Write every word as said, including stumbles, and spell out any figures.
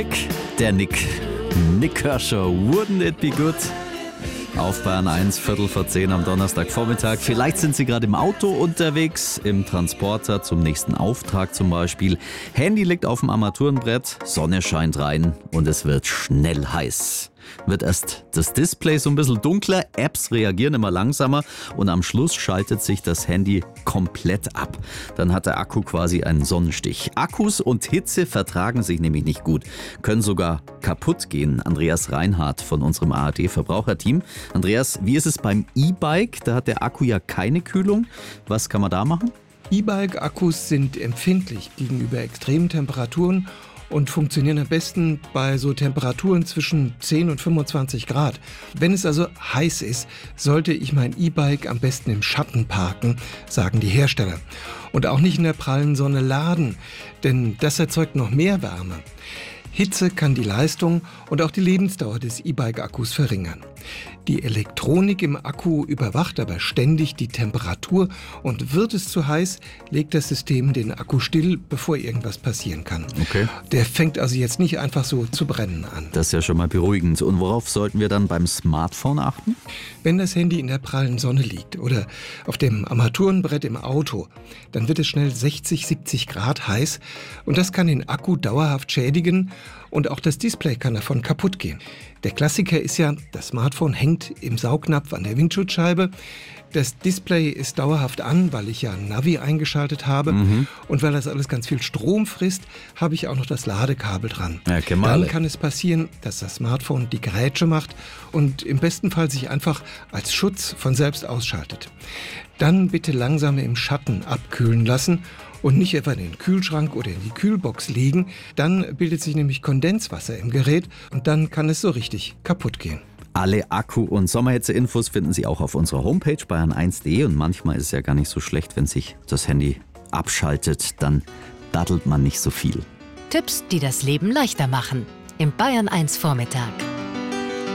Der Nick. Nick Kershaw. Wouldn't it be good? Auf Bayern eins, Viertel vor zehn am Donnerstagvormittag. Vielleicht sind Sie gerade im Auto unterwegs, im Transporter zum nächsten Auftrag zum Beispiel. Handy liegt auf dem Armaturenbrett, Sonne scheint rein und es wird schnell heiß. Wird erst das Display so ein bisschen dunkler, Apps reagieren immer langsamer und am Schluss schaltet sich das Handy komplett ab. Dann hat der Akku quasi einen Sonnenstich. Akkus und Hitze vertragen sich nämlich nicht gut, können sogar kaputt gehen. Andreas Reinhardt von unserem A R D-Verbraucherteam. Andreas, wie ist es beim E-Bike? Da hat der Akku ja keine Kühlung. Was kann man da machen? E-Bike-Akkus sind empfindlich gegenüber extremen Temperaturen und funktionieren am besten bei so Temperaturen zwischen zehn und fünfundzwanzig Grad. Wenn es also heiß ist, sollte ich mein E-Bike am besten im Schatten parken, sagen die Hersteller. Und auch nicht in der prallen Sonne laden, denn das erzeugt noch mehr Wärme. Hitze kann die Leistung und auch die Lebensdauer des E-Bike-Akkus verringern. Die Elektronik im Akku überwacht aber ständig die Temperatur und wird es zu heiß, legt das System den Akku still, bevor irgendwas passieren kann. Okay. Der fängt also jetzt nicht einfach so zu brennen an. Das ist ja schon mal beruhigend. Und worauf sollten wir dann beim Smartphone achten? Wenn das Handy in der prallen Sonne liegt oder auf dem Armaturenbrett im Auto, dann wird es schnell sechzig, siebzig Grad heiß und das kann den Akku dauerhaft schädigen und auch das Display kann davon kaputt gehen. Der Klassiker ist ja, das Smartphone hängt im Saugnapf an der Windschutzscheibe. Das Display ist dauerhaft an, weil ich ja ein Navi eingeschaltet habe. Mhm. Und weil das alles ganz viel Strom frisst, habe ich auch noch das Ladekabel dran. Ja, Dann kann es passieren, dass das Smartphone die Grätsche macht und im besten Fall sich einfach als Schutz von selbst ausschaltet. Dann bitte langsam im Schatten abkühlen lassen und nicht etwa in den Kühlschrank oder in die Kühlbox legen. Dann bildet sich nämlich Kondenswasser im Gerät und dann kann es so richtig kaputt gehen. Alle Akku- und Sommerhitze-Infos finden Sie auch auf unserer Homepage bayern eins punkt de und manchmal ist es ja gar nicht so schlecht, wenn sich das Handy abschaltet, dann daddelt man nicht so viel. Tipps, die das Leben leichter machen. Im Bayern eins Vormittag.